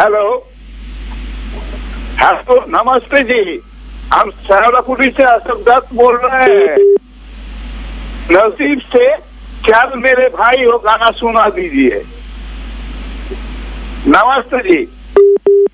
Hello hello, नमस्ते जी। हम शाहजहांपुरी से अशोक दत्त बोल रहे हैं। नसीब से चल मेरे भाई हो गाना सुना दीजिए। नमस्ते जी।